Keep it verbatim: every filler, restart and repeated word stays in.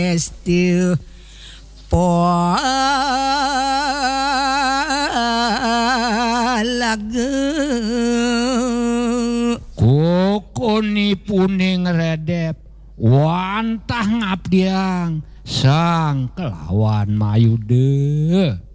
Esti polage Kokoni puning redep wantah ngabdiang sang kelawan mayude